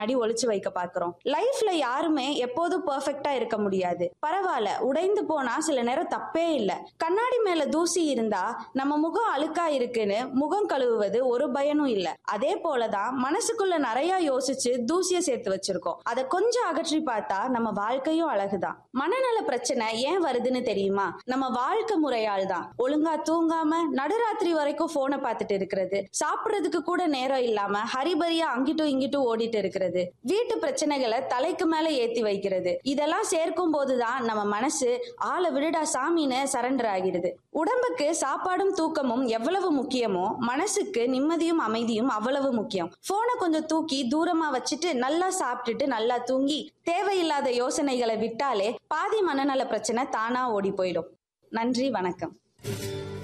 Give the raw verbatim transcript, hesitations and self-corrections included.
அடி ஒளிச்சு வைக்க பார்க்கிறோம். லைஃப்ல யாருமே எப்போதும் பெர்ஃபெக்ட்டா இருக்க முடியாது. பரவாயில்ல, உடைந்து போனா சில நேரம் தப்பே இல்ல. கண்ணாடி மேல தூசி இருந்தா நம்ம முகம் அழுக்கா இருக்குன்னு முகம் கழுவுவது ஒரு பயனும் இல்ல. அதே போலதான் மனசுக்குள்ள நிறைய யோசிச்சு தூசிய சேர்த்து வச்சிருக்கோம். அதை கொஞ்சம் அகற்றி பார்த்தா நம்ம வாழ்க்கையும் அழகுதான். மனநல பிரச்சனை ஏன் வருதுன்னு தெரியுமா? நம்ம வாழ்க்கை முறையால் தான். ஒழுங்கா தூங்காம நடுராத்திரி வரைக்கும் போனை பார்த்துட்டு இருக்கிறது, சாப்பிடுறதுக்கு கூட நேரம் இல்லாம ஹரிபரியா அங்கிட்டும் இங்கிட்டும் ஓடிட்டு இருக்கிறது, வீட்டு பிரச்சனைகளை தலைக்கு மேல ஏத்தி வைக்கிறது, இதெல்லாம் சேர்க்கும் போதுதான் நம்ம மனசு ஆள விடுடா சாமின்னு சரண்டர் ஆகிடுது. உடம்புக்கு சாப்பாடும் தூக்கமும் எவ்வளவு முக்கியமோ மனசுக்கு நிம்மதியும் அமைதியும் அவ்வளவு முக்கியம். போனை கொஞ்சம் தூக்கி தூரமா வச்சுட்டு நல்லா சாப்பிட்டுட்டு நல்லா தூங்கி தேவையில்லாத யோசனைகளை விட்டாலே பாதி மனநல பிரச்சனை தானா ஓடி போயிடும். நன்றி, வணக்கம்.